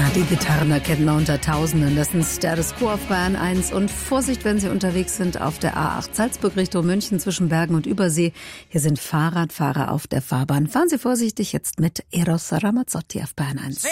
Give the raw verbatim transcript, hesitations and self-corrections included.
Die Gitarren erkennen wir unter Tausenden. Das sind Status Quo auf Bayern eins. Und Vorsicht, wenn Sie unterwegs sind auf der A acht Salzburg Richtung München zwischen Bergen und Übersee. Hier sind Fahrradfahrer auf der Fahrbahn. Fahren Sie vorsichtig jetzt mit Eros Ramazzotti auf Bayern eins.